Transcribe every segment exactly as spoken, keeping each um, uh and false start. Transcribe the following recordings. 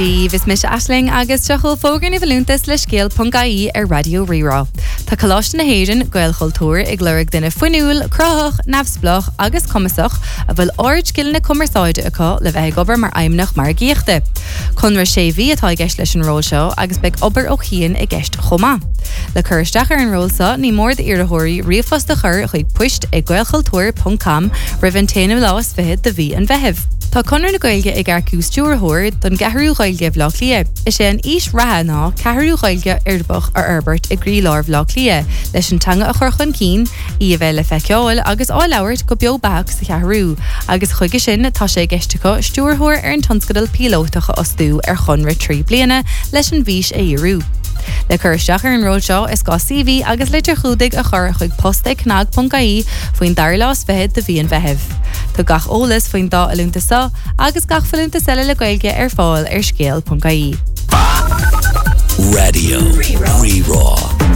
Tí vis mis Aisling agus tuchel fógan i bhilúntas le scéal punct I E ar Radio Rirá. Tá coláiste na héireann Gael Chultúr ag luirg duna foiiniúil, crothach, nafsblach agus cumasach a bhfuil áard gil na cumarsáide acu le bheith obair mar aimnach mar gíochta. Conra sé bhí atá gceist leis an ról seo agus beag obair ó chian i gceist chomá. Le chuirsteach ar an rólsa ní mór de iarthóirí riomhfos de chur chuig puist ag gael chultúr punct com ribh an téanam lás fihid de bhí an bheitheh. Tá Conra na Gaeilge ag ar cús stúrthóir don gathirú Gaeilge bhlach lia. Is sé an ís ratha ná cathirú Gaeilge Irbach ar Herbert ag grílár bhlach lia leis an tanga a chur chun cín í a bheith le feiceáil agus á labhairt go beo bach sa cathirú agus chuige sin tá sé geistecha stúrthóir ar an tonscadal pílótacha osú ar chunra trí bliana leis an bhís a dhearú. Le chuirsteach ar an ról seo is gá C V agus litir chúdig a chur chuig posta cnag punct I E faoin dair lás fehid de bhí an bheitheh. Tá gach ólas faoin dá a lúnta sa agus gach fillúnta selle le Gaeilge ar fáil ar scéal punct I E. Radio Rirá.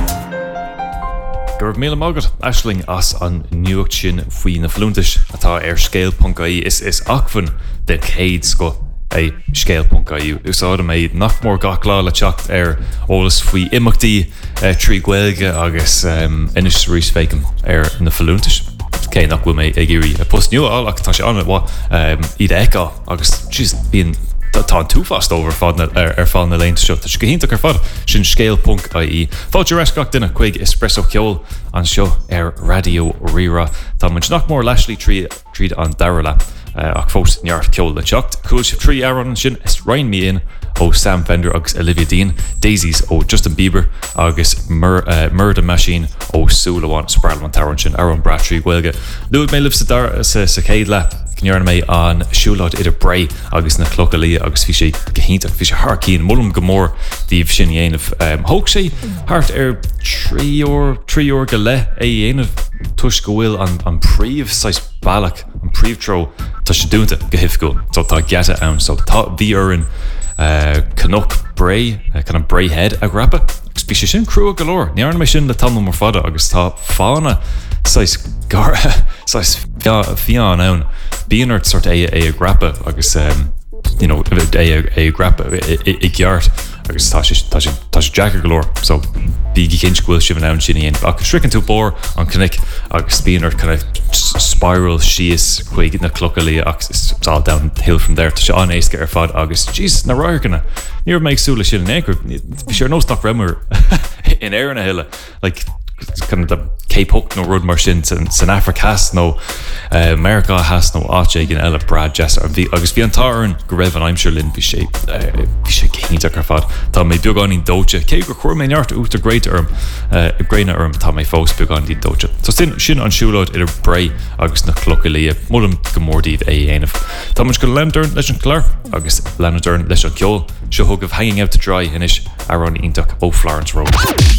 Gurb míle mágad Aisling as an nuacht sin faoin na flúntais atá ar scéal punct I E is is achfan den céad sco é scéal punct I E. Úsáid mé nach mór gach lá le teacht ar ólas faoi imachtaí trí Gaeilge agus um, inis rís féicim ar na flúntais. Cé nach bhfuil mé ag irí a post nua ach tá sé anna bhá um, iad eá agus just bíon tá tú fast over fad ar, ar fáil na leint seo. Tá sé go hinnta ar fad sin scéal punct I E. Fáilte reis gach duine chuig espresso ceol an seo ar Radio Rirá. Tá muid nach mór leislí trí tríd an darla uh, ach fós neart ceol le teacht. Cúil si trí áran sin is rain mí in ó Sam Fender agus Olivia Dean, Daisies ó Justin Bieber agus Mur, uh, Murder Machine ó Súlaháin Spralman Taran sin Aaron Bratry Gaeilge. Luúd mé libh sa dar sa sa céad le Cnearna mé an siúláid idir bré agus na clocalaí agus bhí sé gohíntaach bhí sé thar cín mulm go mór díobh sin dhéanamh. Um, thóg sé thart ar trí ó trí ó go le é dhéanamh tuis go bhfuil an, an príomh sais bailach an príomhtro tá sé dúnta go hifciúil. So tá gheata ann, so tá bhí ar an uh, Canuck Bray, uh, kind of Bray head a grappa. Agus bhí sé sin crua galore. Níarna mé sin le tam mar fada agus tá fána sais gar sais fián ann. Bíonart sort é é a grappa agus um, you know é a grappa i gheart agus tá sé tá sé tá sé jacker galore. So bí cinint gúil si an sin íon agus srican tú bór an cnic agus bíonart kind of spiral síos chuig na clocalaí agus tá downhill from there. Tá sé an éasca ar fad agus jeez na ráirganna níor méid súla sin an éair bhí sé ar nó nach remar in air na hiile like kind of the Cape Hook no rud mar sin san Africa has no uh, America has no áte gin eile Brad Jess agus bhí an táran go raibh an aimsir linn bhí sé bhí sé céntaach ar fad. Tá mé beagán í dóte cé gur chuir mé neart út a gréit orm a gréine orm tá mé fós beagán í dóte. So sin sin an siúláid idir bré agus na clocalaí mulm go mórdíh é dhéanamh. Tá muid go lemdurn leis an clár agus lemdurn leis an ceol seo thugah hanging out to dry inis ar an ionach ó Florence Road.